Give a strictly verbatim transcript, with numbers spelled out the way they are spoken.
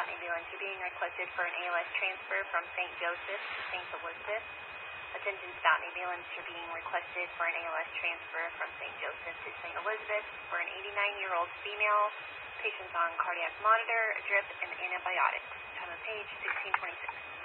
ambulance. You're being requested for an A L S transfer from Saint Joseph to Saint Elizabeth. Attention Stoughton ambulance, you're being requested for an A L S transfer from Saint Joseph to Saint Elizabeth for an eighty-nine-year-old female. Patient's on cardiac monitor, a drip, and antibiotics. Time of page sixteen twenty-six.